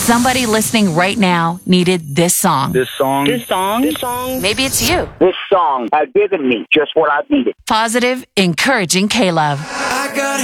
Somebody listening right now needed this song. This song. Maybe it's you. This song has given me just what I needed. Positive, encouraging K-Love. I got